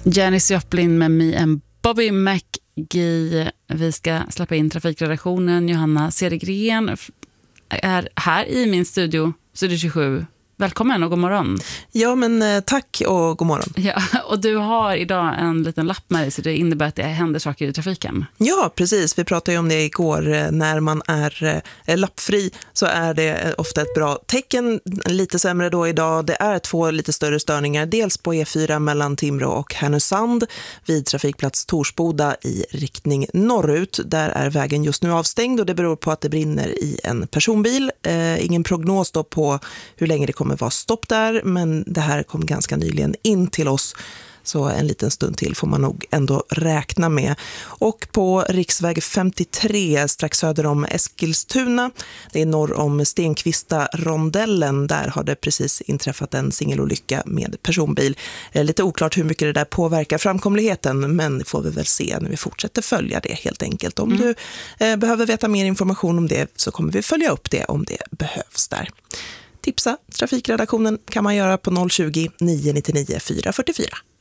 Janis Joplin med Me and Bobby McGee. Vi ska släppa in trafikredaktionen. Johanna Cedergren är här i min studio 27. Välkommen och god morgon. Ja, men tack och god morgon. Ja, och du har idag en liten lapp med dig, så det innebär att det händer saker i trafiken. Ja, precis. Vi pratade ju om det igår. När man är lappfri så är det ofta ett bra tecken. Lite sämre då idag. Det är 2 lite större störningar. Dels på E4 mellan Timrå och Härnösand vid trafikplats Torsboda i riktning norrut. Där är vägen just nu avstängd och det beror på att det brinner i en personbil. Ingen prognos då på hur länge det kommer vara stopp där, men det här kom ganska nyligen in till oss, så en liten stund till får man nog ändå räkna med. Och på riksväg 53 strax söder om Eskilstuna, det är norr om Stenkvista-rondellen, där har det precis inträffat en singelolycka med personbil. Lite oklart hur mycket det där påverkar framkomligheten, men får vi väl se när vi fortsätter följa det helt enkelt. Om du behöver veta mer information om det så kommer vi följa upp det om det behövs där. Tipsa trafikredaktionen kan man göra på 020 999 444.